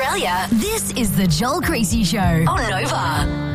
Australia, this is The Joel Creasy Show on Nova.